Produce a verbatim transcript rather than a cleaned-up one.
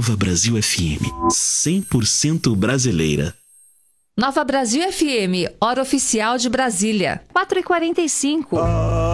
Nova Brasil F M, cem por cento brasileira. Nova Brasil F M, hora oficial de Brasília, quatro e quarenta e cinco.